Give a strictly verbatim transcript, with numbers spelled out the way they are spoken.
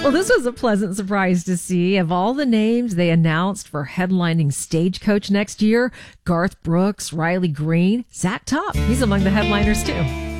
Well, this was a pleasant surprise to see. Of all the names they announced for headlining Stagecoach next year, Garth Brooks, Riley Green, Zach Top, he's among the headliners too.